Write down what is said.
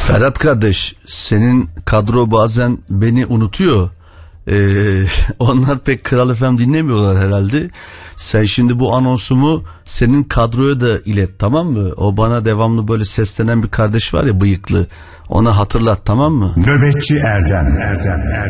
Ferhat kardeş, senin kadro bazen beni unutuyor. Onlar pek Kral FM dinlemiyorlar herhalde. Sen şimdi bu anonsumu senin kadroya da ilet, tamam mı? O bana devamlı böyle seslenen bir kardeş var ya, bıyıklı. Ona hatırlat, tamam mı? Nöbetçi Erdem.